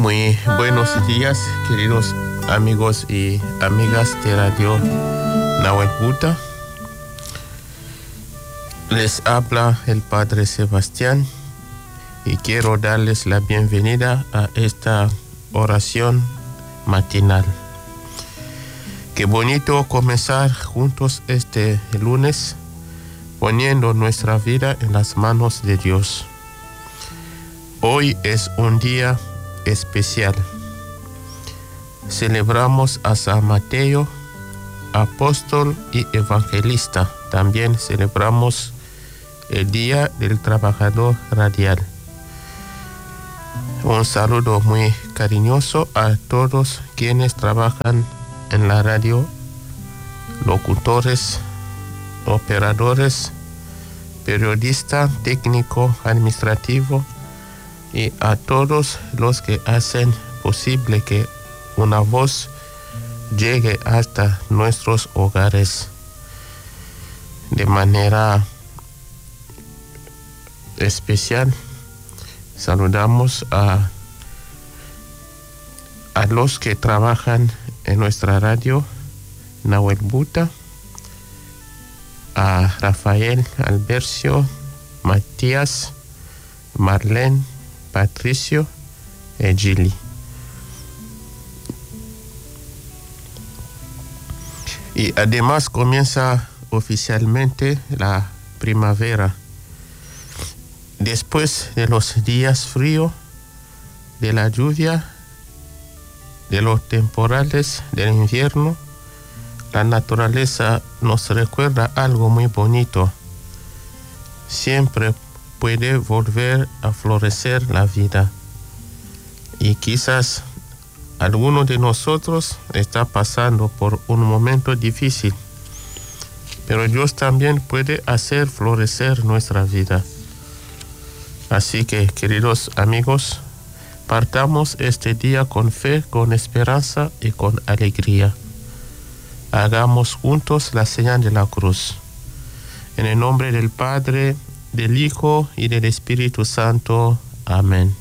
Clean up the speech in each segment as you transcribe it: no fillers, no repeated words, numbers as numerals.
Muy buenos días, queridos amigos y amigas de Radio Nahuel Buta. Les habla el Padre Sebastián y quiero darles la bienvenida a esta oración matinal. Qué bonito comenzar juntos este lunes poniendo nuestra vida en las manos de Dios. Hoy es un día especial. Celebramos a San Mateo, apóstol y evangelista. También celebramos el Día del Trabajador Radial. Un saludo muy cariñoso a todos quienes trabajan en la radio, locutores, operadores, periodista, técnico, administrativo, y a todos los que hacen posible que una voz llegue hasta nuestros hogares. De manera especial saludamos a los que trabajan en nuestra radio Nahuel Buta, a Rafael, Albercio, Matías, Marlene, Patricio y Gili. Y además comienza oficialmente la primavera. Después de los días fríos, de la lluvia, de los temporales del invierno, la naturaleza nos recuerda algo muy bonito. Siempre puede volver a florecer la vida. Y quizás alguno de nosotros está pasando por un momento difícil, pero Dios también puede hacer florecer nuestra vida. Así que, queridos amigos, partamos este día con fe, con esperanza y con alegría. Hagamos juntos la señal de la cruz. En el nombre del Padre, del Hijo y del Espíritu Santo. Amén.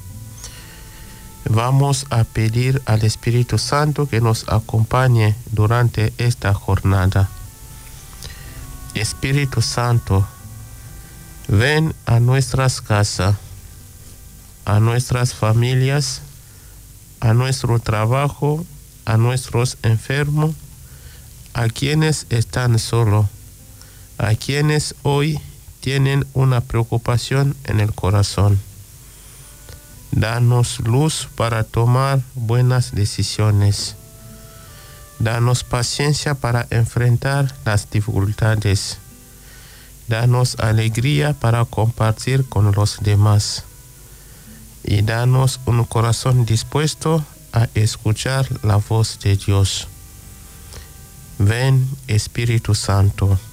Vamos a pedir al Espíritu Santo que nos acompañe durante esta jornada. Espíritu Santo, ven a nuestras casas, a nuestras familias, a nuestro trabajo, a nuestros enfermos, a quienes están solos, a quienes hoy tienen una preocupación en el corazón. Danos luz para tomar buenas decisiones. Danos paciencia para enfrentar las dificultades. Danos alegría para compartir con los demás. Y danos un corazón dispuesto a escuchar la voz de Dios. Ven, Espíritu Santo.